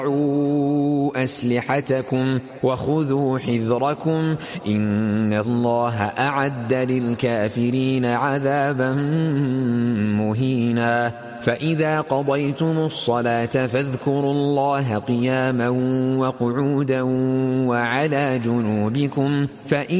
أسلحتكم وخذوا حذركم إن الله أعد للكافرين عذابا مهينا فإذا قضيتم الصلاة فاذكروا الله قياما وقعودا وعلى جنوبكم